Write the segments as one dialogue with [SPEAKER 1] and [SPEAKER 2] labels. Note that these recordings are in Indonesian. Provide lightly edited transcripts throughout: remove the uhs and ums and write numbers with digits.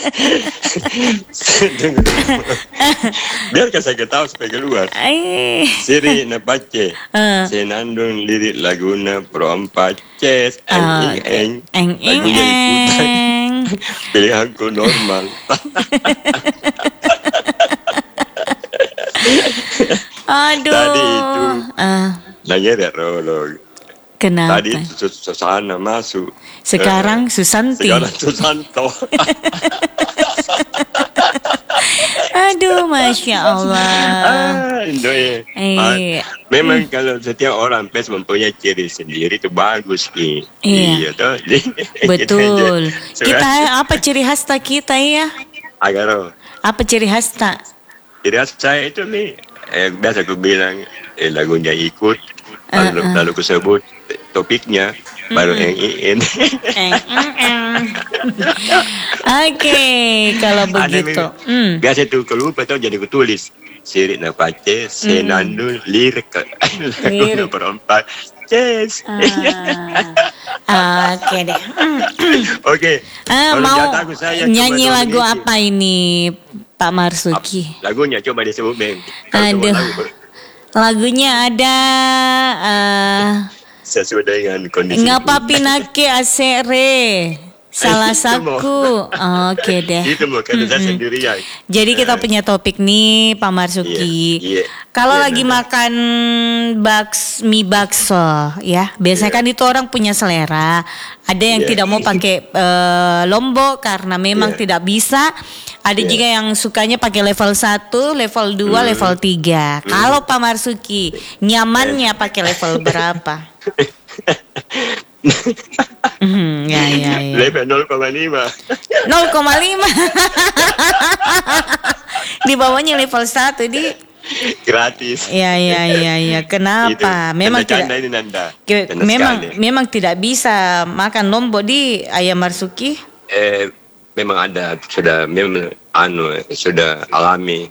[SPEAKER 1] Tunggu. Biarkan saya ketawa supaya keluar. Siri napace. Senandung lirik laguna prompaces. Eng. Lagunya ikutan. Pilihanku normal.
[SPEAKER 2] Aduh.
[SPEAKER 1] Tadi itu nanya ya Rolo.
[SPEAKER 2] Kenapa?
[SPEAKER 1] Tadi Susana masuk.
[SPEAKER 2] Sekarang Susanti.
[SPEAKER 1] Sekarang Susanto.
[SPEAKER 2] Aduh, Masya Allah.
[SPEAKER 1] Memang kalau setiap orang pes mempunyai ciri sendiri itu bagus nih.
[SPEAKER 2] Iya
[SPEAKER 1] toh.
[SPEAKER 2] Betul. Kita apa ciri khas kita ya?
[SPEAKER 1] Agar
[SPEAKER 2] apa ciri khas tak?
[SPEAKER 1] Ciri khas saya itu nih biasa aku bilang lagunya ikut lalu aku sebut topiknya baru yang
[SPEAKER 2] Oke, kalau begitu.
[SPEAKER 1] Biasa itu kelupa tuh jadi aku tulis sirik napace senandung lirik lagu perempat. Yes.
[SPEAKER 2] Oke deh.
[SPEAKER 1] Oke.
[SPEAKER 2] Mau nyanyi lagu apa ini, Pak Marsuki?
[SPEAKER 1] Lagunya coba disebut, Bang.
[SPEAKER 2] Aduh. Lagunya ada
[SPEAKER 1] sesuai dengan kondisi.
[SPEAKER 2] Ngapa pinake asere? Salah satu. Oke deh.
[SPEAKER 1] Itu bukan saya sendirian.
[SPEAKER 2] Jadi kita punya topik nih, Pak Marsuki. Kalau lagi makan mie bakso, ya biasanya kan itu orang punya selera. Ada yang tidak mau pakai lombok karena memang tidak bisa. Ada juga yang sukanya pakai level 1, level 2, level 3. Kalau Pak Marsuki nyamannya pakai level berapa? Ya.
[SPEAKER 1] Level 0,5.
[SPEAKER 2] 0,5. Di bawahnya level 1 di
[SPEAKER 1] gratis.
[SPEAKER 2] Ya. Kenapa? Memang tidak. Memang tidak bisa makan lombok di Ayam Marsuki.
[SPEAKER 1] Memang ada sudah sudah alami.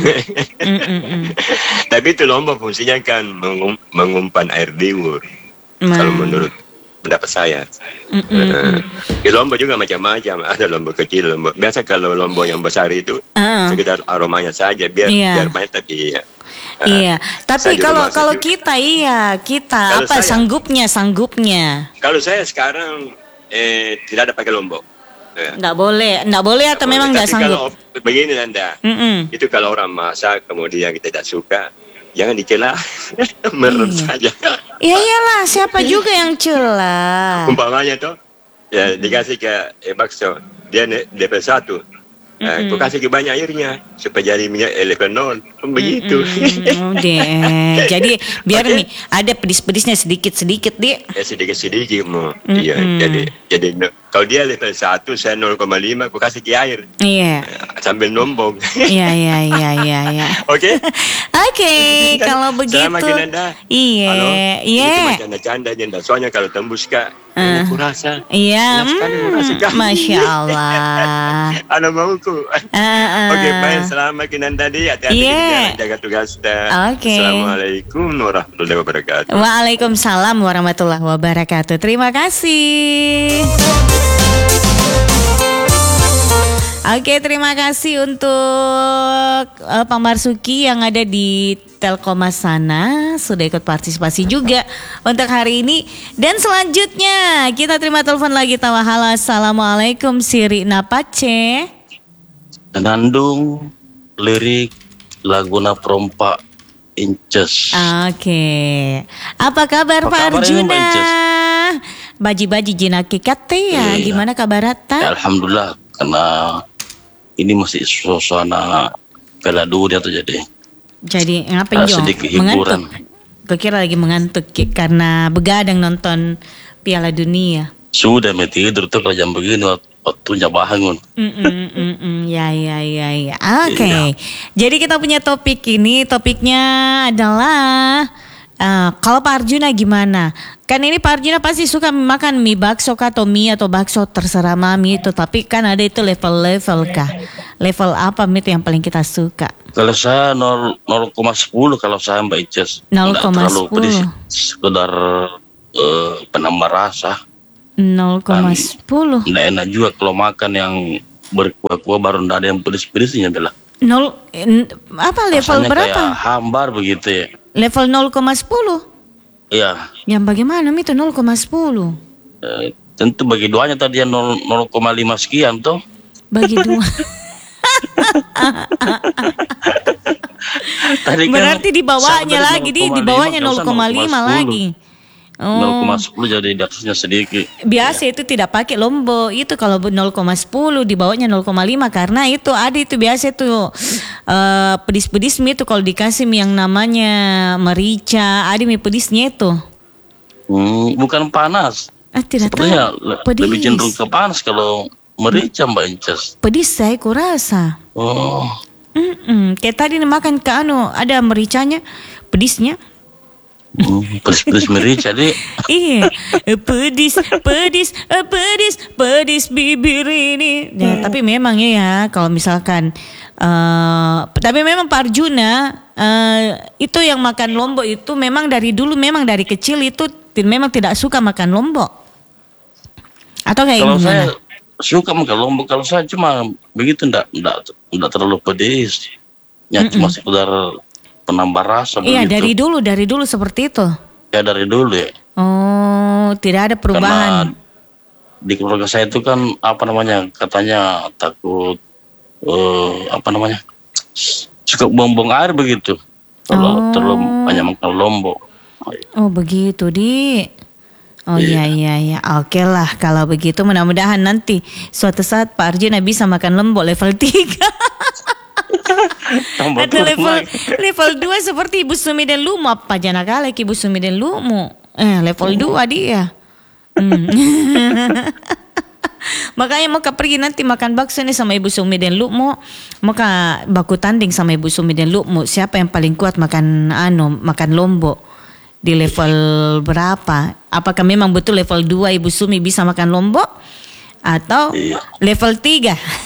[SPEAKER 1] Tapi itu lombok fungsinya kan mengumpan air liur. Kalau menurut pendapat saya. Lombok juga macam-macam. Ada lombok kecil, lombok biasa. Kalau lombok yang besar itu sekedar aromanya saja biar banyak, tapi
[SPEAKER 2] iya. Tapi kalau kita apa sanggupnya.
[SPEAKER 1] Kalau saya sekarang tidak ada pakai lombok.
[SPEAKER 2] Nggak boleh atau memang nggak sanggup?
[SPEAKER 1] Kalau begini Nanda, itu kalau orang masak kemudian kita tidak suka, jangan dicela, merem saja.
[SPEAKER 2] Ya iyalah, siapa juga yang cela?
[SPEAKER 1] Umpamanya tuh, ya dikasih ke bakso, dia level 1. Aku kasih ke banyak airnya supaya jadi minyak level 0. Begitu.
[SPEAKER 2] Jadi biar nih ada pedis-pedisnya sedikit-sedikit dia.
[SPEAKER 1] Sedikit-sedikit mau. Iya, jadi kalau dia level 1, saya 0,5, aku kasih ke air.
[SPEAKER 2] Iya.
[SPEAKER 1] Sambil nombong.
[SPEAKER 2] Iya.
[SPEAKER 1] Oke,
[SPEAKER 2] kalau begitu.
[SPEAKER 1] Selamat Nanda.
[SPEAKER 2] Iya.
[SPEAKER 1] Itu canda-canda Nanda. Soalnya kalau tembus Kak, aku rasa.
[SPEAKER 2] Iya. Masya Allah.
[SPEAKER 1] Anak mauku. Oke, baik. Selamat Nanda di hati-hati jaga tugas. Assalamualaikum warahmatullahi wabarakatuh.
[SPEAKER 2] Waalaikumsalam warahmatullahi wabarakatuh. Terima kasih. Oke, terima kasih untuk Pak Marsuki yang ada di Telkomas sana sudah ikut partisipasi juga untuk hari ini. Dan selanjutnya kita terima telepon lagi. Halo, assalamualaikum, Siri napace?
[SPEAKER 3] Senandung lirik laguna perompak inces.
[SPEAKER 2] Oke. Apa kabar Pak Arjuna? Baji-baji jinaki kate ya. Gimana kabar Rata?
[SPEAKER 3] Ya, alhamdulillah, karena ini masih suasana Piala Dunia tuh jadi
[SPEAKER 2] ngapain Jo?
[SPEAKER 3] Sedikit hiburan.
[SPEAKER 2] Kukira lagi mengantuk karena begadang nonton Piala Dunia.
[SPEAKER 3] Sudah mau tidur tuh kalau jam begini waktunya bangun.
[SPEAKER 2] Ya. Oke. Jadi kita punya topik ini. Topiknya adalah kalau Pak Arjuna gimana? Kan ini Pak Arjuna pasti suka makan mie bakso atau mie atau bakso, terserah mami itu. Tapi kan ada itu level-level kah? Level apa mie itu yang paling kita suka?
[SPEAKER 3] Kalau saya 0,10 kalau saya Mbak Ices.
[SPEAKER 2] 0,10.
[SPEAKER 3] Sekedar penambah rasa.
[SPEAKER 2] 0,10.
[SPEAKER 3] Nggak enak juga kalau makan yang berkuah-kuah, baru nggak ada yang pedes-pedesnya Bella.
[SPEAKER 2] Apa level
[SPEAKER 3] Rasanya
[SPEAKER 2] berapa?
[SPEAKER 3] kayak hambar begitu ya.
[SPEAKER 2] Level 0,10.
[SPEAKER 3] Iya.
[SPEAKER 2] Yang bagaimana itu 0,10?
[SPEAKER 3] Tentu bagi duanya tadi yang 0,5 sekian tuh.
[SPEAKER 2] Bagi dua.
[SPEAKER 3] Tadi kan
[SPEAKER 2] berarti di bawahnya lagi, di bawahnya 0,5 lagi.
[SPEAKER 3] 0,10 jadi di atasnya sedikit.
[SPEAKER 2] Biasa itu tidak pakai lombok. Itu kalau 0,10 di bawahnya 0,5 karena itu ada itu biasa itu pedis-pedis mie itu kalau dikasih mie yang namanya merica, ada mie pedisnya itu.
[SPEAKER 3] Bukan panas.
[SPEAKER 2] Tidak
[SPEAKER 3] sepertinya
[SPEAKER 2] tahu.
[SPEAKER 3] Lebih cenderung ke panas kalau merica Mbak Incas.
[SPEAKER 2] Pedis saya kurasa. Kayak tadi makan ke ada mericanya, pedisnya.
[SPEAKER 3] Pedis merica deh.
[SPEAKER 2] Iya, pedis bibir ini. Ya, tapi memang ya kalau misalkan tapi memang Pak Arjuna itu yang makan lombok itu memang dari dulu, memang dari kecil itu memang tidak suka makan lombok. Atau kayak
[SPEAKER 3] kalau
[SPEAKER 2] gimana?
[SPEAKER 3] Saya suka makan lombok, kalau saya cuma begitu enggak terlalu pedis. Ya cuma sekedar penambah rasa.
[SPEAKER 2] Iya,
[SPEAKER 3] begitu.
[SPEAKER 2] dari dulu seperti itu.
[SPEAKER 3] Ya dari dulu ya.
[SPEAKER 2] Oh, tidak ada perubahan.
[SPEAKER 3] Karena di keluarga saya itu kan katanya takut suka buang-buang air begitu. Kalau terlalu banyak makan lombok.
[SPEAKER 2] Oh begitu, Di. Oh iya. Oke lah kalau begitu, mudah-mudahan nanti suatu saat Pak Arjuna bisa makan lombok level 3. Atau level 2 seperti Ibu Sumi dan Lumu. Apa jangan kali Ibu Sumi dan Lumu. Level 2 dia. Makanya mau pergi nanti makan bakso nih sama Ibu Sumi dan Lumu. Mau baku tanding sama Ibu Sumi dan Lumu. Siapa yang paling kuat makan lombok di level berapa? Apakah memang betul level 2 Ibu Sumi bisa makan lombok atau level 3?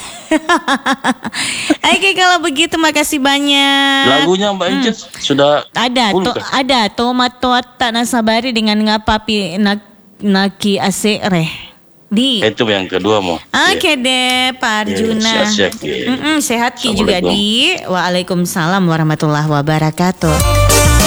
[SPEAKER 2] Oke, kalau begitu makasih banyak.
[SPEAKER 3] Lagunya Mbak Inces sudah
[SPEAKER 2] ada tomato tak nasabari dengan ngapapi naki asere.
[SPEAKER 3] Itu yang kedua mau.
[SPEAKER 2] Oke deh Pak Arjuna. Sehat Ki juga Di. Waalaikumsalam warahmatullahi wabarakatuh.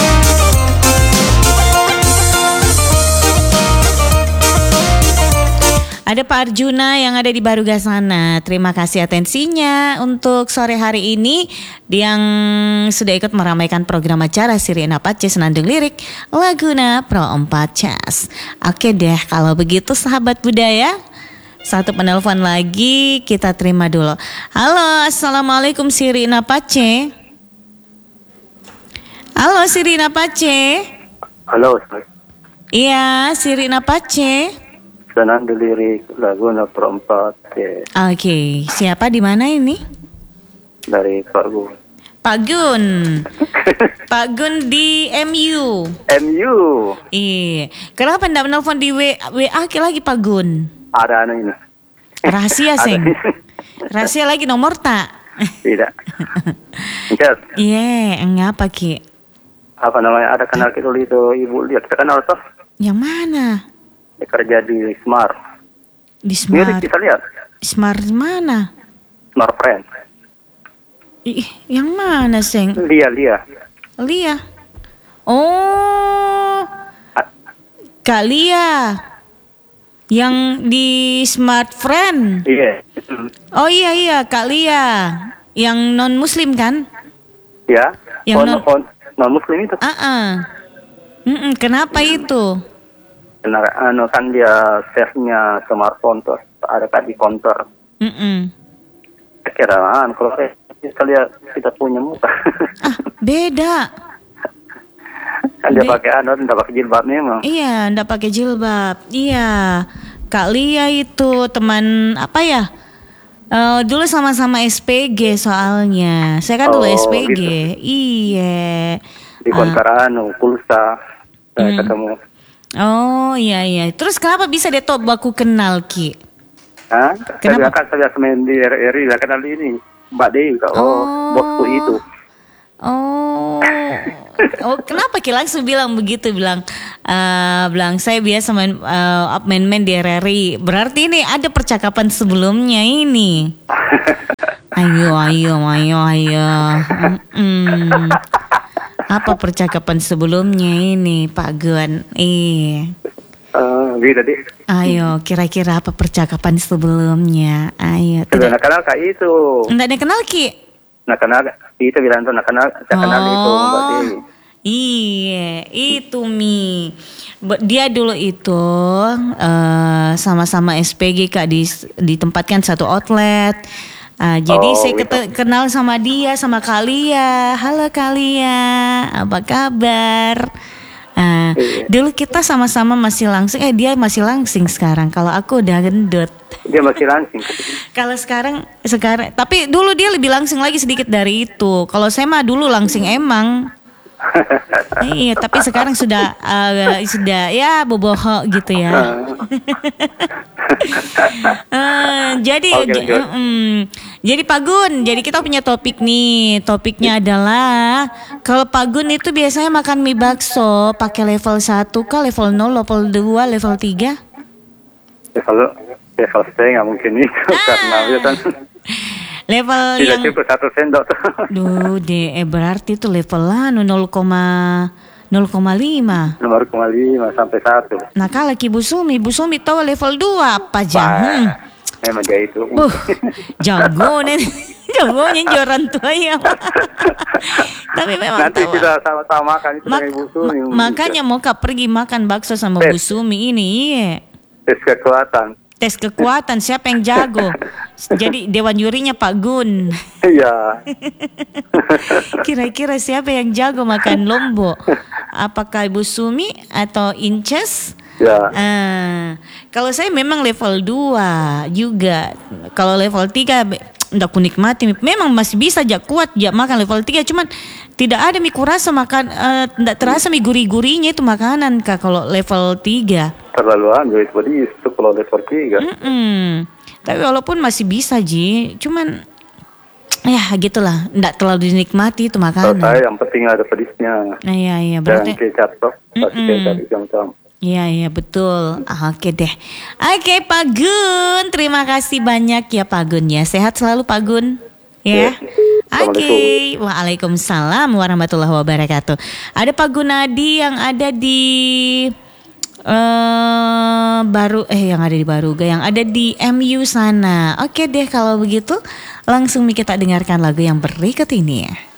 [SPEAKER 2] Ada Pak Arjuna yang ada di Baruga sana. Terima kasih atensinya untuk sore hari ini yang sudah ikut meramaikan program acara Sirina Pace Senandung Lirik Laguna Pro 4 Cas. Oke deh, kalau begitu sahabat budaya, satu penelpon lagi kita terima dulu. Halo, assalamualaikum Sirina Pace. Halo Sirina Pace.
[SPEAKER 4] Halo.
[SPEAKER 2] Iya, Sirina Pace.
[SPEAKER 4] Senandung Lirik Laguna Pro 4.
[SPEAKER 2] Oke, siapa di mana ini?
[SPEAKER 4] Dari Pak Gun.
[SPEAKER 2] Pak Gun. Pak Gun di MU.
[SPEAKER 4] MU.
[SPEAKER 2] Iya. Kenapa enggak menelpon di WA lagi Pak Gun?
[SPEAKER 4] Ada ini.
[SPEAKER 2] Rahasia Seng. Rahasia lagi nomor tak?
[SPEAKER 4] Tidak. Enggak.
[SPEAKER 2] Iya, ngapa Ki?
[SPEAKER 4] Apa namanya? Ada kenal kita itu Ibu lihat. Kita kenal toh?
[SPEAKER 2] Yang mana?
[SPEAKER 4] Dia kerja di Smart.
[SPEAKER 2] Di Smart.
[SPEAKER 4] Mirip kita lihat.
[SPEAKER 2] Smart mana?
[SPEAKER 4] Smart Friend.
[SPEAKER 2] Yang mana Seng?
[SPEAKER 4] Lia.
[SPEAKER 2] Oh, Kak Lia. Yang di Smart Friend.
[SPEAKER 4] Iya.
[SPEAKER 2] Oh iya Kak Lia. Yang non Muslim kan?
[SPEAKER 4] Ya.
[SPEAKER 2] Yang
[SPEAKER 4] non Muslim itu.
[SPEAKER 2] Kenapa itu?
[SPEAKER 4] Karena kan dia save-nya smartphone tuh ada di counter. Kira-kira kalau kita punya muka.
[SPEAKER 2] Beda.
[SPEAKER 4] Kan dia pakai enggak pakai jilbab memang.
[SPEAKER 2] Iya, enggak pakai jilbab. Iya. Kak Lia itu teman apa ya? Dulu sama-sama SPG soalnya. Saya kan dulu SPG.
[SPEAKER 4] Gitu.
[SPEAKER 2] Iya.
[SPEAKER 4] Di counter pulsa saya ketemu.
[SPEAKER 2] Oh iya. Terus kenapa bisa dia baku kenal Ki?
[SPEAKER 4] Kenapa? Saya main di RRI lah kenal ini Mbak Dewi. Bosku itu.
[SPEAKER 2] Oh, kenapa Ki langsung bilang begitu, bilang saya biasa main-main di RRI. Berarti ini ada percakapan sebelumnya ini. Ayo. Apa percakapan sebelumnya ini, Pak Gun?
[SPEAKER 4] Gitu deh.
[SPEAKER 2] Ayo, kira-kira apa percakapan sebelumnya? Ayo.
[SPEAKER 4] Sudah nak kenal Kak itu.
[SPEAKER 2] Enggak ada kenal Ki.
[SPEAKER 4] Nak kenal itu bilang tuh nak kenal, saya kenal itu berarti.
[SPEAKER 2] Iya, itu Mi. Dia dulu itu sama-sama SPG Kak, ditempatkan satu outlet. Jadi saya kenal sama dia, sama Kalia. Halo Kalia, apa kabar? Dulu kita sama-sama masih langsing. Dia masih langsing sekarang. Kalau aku udah gendut.
[SPEAKER 4] Dia masih langsing.
[SPEAKER 2] Kalau sekarang, tapi dulu dia lebih langsing lagi sedikit dari itu. Kalau saya mah dulu langsing emang. Iya, tapi sekarang sudah ya boboho gitu ya. Jadi Pak Gun, jadi kita punya topik nih. Topiknya adalah kalau Pak Gun itu biasanya makan mie bakso pakai level 1 kah, level 0, level 2, level 3?
[SPEAKER 4] Level saya nggak mungkin itu karena dia kan
[SPEAKER 2] level
[SPEAKER 4] tidak
[SPEAKER 2] yang
[SPEAKER 4] cukup 1 sendok tuh.
[SPEAKER 2] Berarti itu level 0,5
[SPEAKER 4] sampai 1.
[SPEAKER 2] Nah kalau Ki Busumi tahu level 2 apa jam?
[SPEAKER 4] Memang dia itu.
[SPEAKER 2] Jago nih. Jagonya jualan tua ya. Tapi memang
[SPEAKER 4] nanti
[SPEAKER 2] tahu.
[SPEAKER 4] kita sama-sama makan itu dengan Ibu Sumi.
[SPEAKER 2] Makanya mau pergi makan bakso sama Bu Sumi ini. Iya.
[SPEAKER 4] Tes kekuatan
[SPEAKER 2] siapa yang jago. Jadi dewan jurinya Pak Gun.
[SPEAKER 4] Iya.
[SPEAKER 2] Kira-kira siapa yang jago makan lombok? Apakah Ibu Sumi atau Inces?
[SPEAKER 4] Ya.
[SPEAKER 2] Kalau saya memang level 2 juga. Kalau level 3 ndak ku nikmati. Memang masih bisa kuat makan level 3, cuman tidak ada mie kurasa makan, ndak terasa mie gurih-gurihnya itu makanan Kak kalau level 3.
[SPEAKER 4] Terlalu itu kalau level 3.
[SPEAKER 2] Tapi walaupun masih bisa cuman ya gitulah, ndak terlalu dinikmati itu makanan.
[SPEAKER 4] Kalau saya yang penting ada pedisnya.
[SPEAKER 2] Iya berarti.
[SPEAKER 4] Dan kecap pasti kecap jam-jam.
[SPEAKER 2] Iya betul. Oke deh. Oke Pak Gun, terima kasih banyak ya Pak Gun ya. Sehat selalu Pak Gun. Ya. Oke. Waalaikumsalam warahmatullahi wabarakatuh. Ada Pak Gunadi yang ada di yang ada di Baruga, yang ada di MU sana. Oke deh kalau begitu, langsung kita dengarkan lagu yang berikut ini ya.